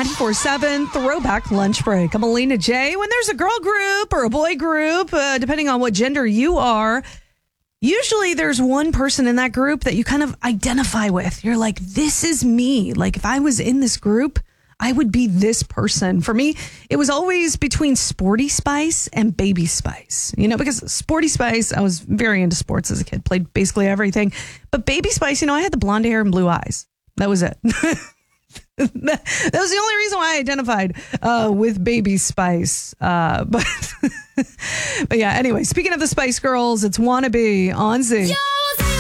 94.7 Throwback Lunch Break. I'm Alina J. When there's a girl group or a boy group, depending on what gender you are, usually there's one person in that group that you kind of identify with. You're like, this is me. Like, if I was in this group, I would be this person. For me, it was always between Sporty Spice and Baby Spice. You know, because Sporty Spice, I was very into sports as a kid, played basically everything. But Baby Spice, I had the blonde hair and blue eyes. That was it. That was the only reason why I identified with Baby Spice. But yeah, anyway, speaking of the Spice Girls, it's Wannabe on Z. Yo!